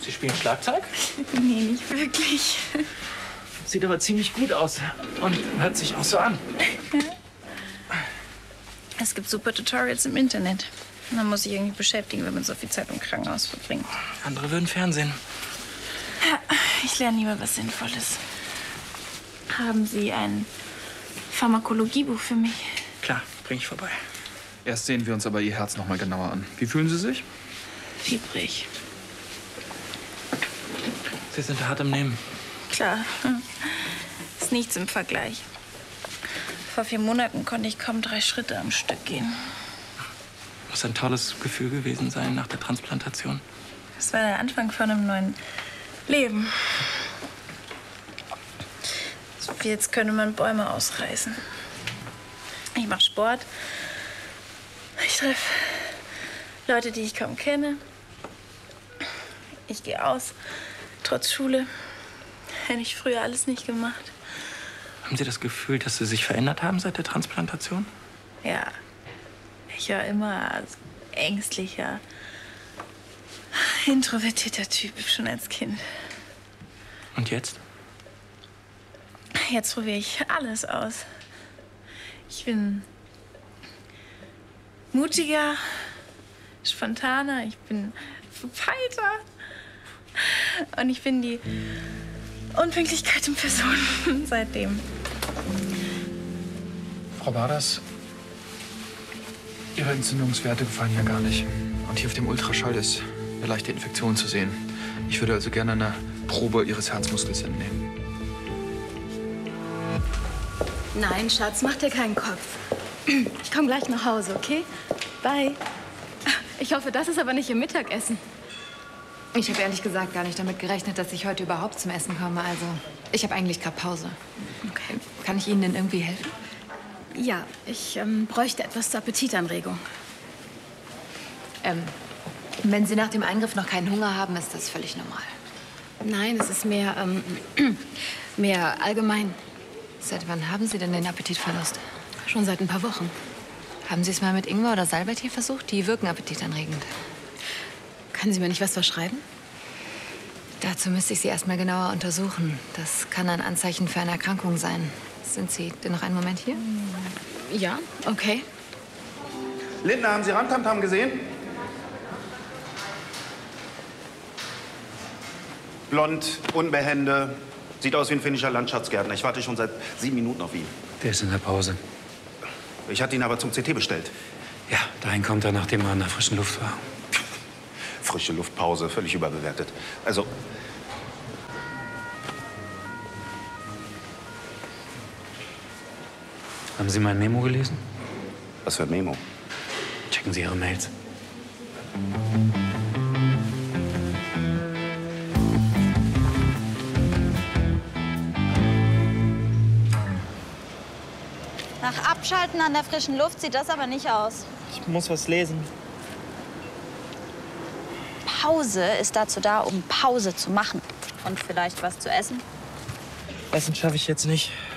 Sie spielen Schlagzeug? Nee, nicht wirklich. Sieht aber ziemlich gut aus und hört sich auch so an. Es gibt super Tutorials im Internet. Man muss sich irgendwie beschäftigen, wenn man so viel Zeit im Krankenhaus verbringt. Andere würden Fernsehen. Ja, ich lerne lieber was Sinnvolles. Haben Sie ein Pharmakologiebuch für mich? Klar, bring ich vorbei. Erst sehen wir uns aber Ihr Herz noch mal genauer an. Wie fühlen Sie sich? Fiebrig. Sie sind hart im Nehmen. Klar. Ist nichts im Vergleich. Vor 4 Monaten konnte ich kaum 3 Schritte am Stück gehen. Muss ein tolles Gefühl gewesen sein nach der Transplantation. Das war der Anfang von einem neuen Leben. So wie jetzt könnte man Bäume ausreißen. Ich mache Sport. Ich treffe Leute, die ich kaum kenne. Ich gehe aus, trotz Schule. Hätte ich früher alles nicht gemacht. Haben Sie das Gefühl, dass Sie sich verändert haben seit der Transplantation? Ja, ich war immer ängstlicher, introvertierter Typ, schon als Kind. Und jetzt? Jetzt probiere ich alles aus. Ich bin mutiger, spontaner, ich bin verpeilter. Und ich bin die Unpünktlichkeit in Person seitdem. Frau Barders, Ihre Entzündungswerte gefallen mir gar nicht. Und hier auf dem Ultraschall ist eine leichte Infektion zu sehen. Ich würde also gerne eine Probe Ihres Herzmuskels entnehmen. Nein, Schatz, mach dir keinen Kopf. Ich komme gleich nach Hause, okay? Bye. Ich hoffe, das ist aber nicht Ihr Mittagessen. Ich habe ehrlich gesagt gar nicht damit gerechnet, dass ich heute überhaupt zum Essen komme. Also, ich habe eigentlich gerade Pause. Okay. Kann ich Ihnen denn irgendwie helfen? Ja, ich bräuchte etwas zur Appetitanregung. Wenn Sie nach dem Eingriff noch keinen Hunger haben, ist das völlig normal. Nein, es ist mehr, mehr allgemein. Seit wann haben Sie denn den Appetitverlust? Schon seit ein paar Wochen. Haben Sie es mal mit Ingwer oder Salbei-Tee versucht? Die wirken appetitanregend. Können Sie mir nicht was verschreiben? Dazu müsste ich Sie erst mal genauer untersuchen. Das kann ein Anzeichen für eine Erkrankung sein. Sind Sie denn noch einen Moment hier? Ja, okay. Lindner, haben Sie Ramtamtam gesehen? Blond, unbehende, sieht aus wie ein finnischer Landschaftsgärtner. Ich warte schon seit 7 Minuten auf ihn. Der ist in der Pause. Ich hatte ihn aber zum CT bestellt. Ja, dahin kommt er, nachdem er in der frischen Luft war. Frische Luftpause, völlig überbewertet. Also, Haben Sie mein Memo gelesen? was für ein Memo? Checken Sie Ihre Mails. Nach Abschalten an der frischen Luft sieht das aber nicht aus. Ich muss was lesen. Pause ist dazu da, um Pause zu machen. Und vielleicht was zu essen. Essen schaffe ich jetzt nicht.